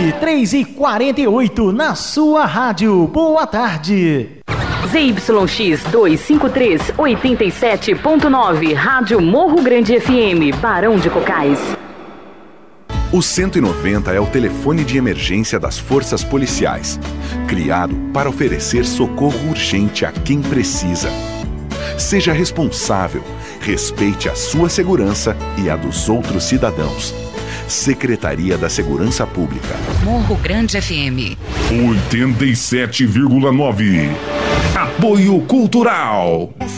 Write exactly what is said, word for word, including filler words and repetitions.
nove, três e quarenta e oito, na sua rádio. Boa tarde. Z Y X duzentos e cinquenta e três, oitenta e sete ponto nove, Rádio Morro Grande F M, Barão de Cocais. O cento e noventa é o telefone de emergência das forças policiais, criado para oferecer socorro urgente a quem precisa. Seja responsável, respeite a sua segurança e a dos outros cidadãos. Secretaria da Segurança Pública. Morro Grande F M. oitenta e sete vírgula nove. Apoio Cultural.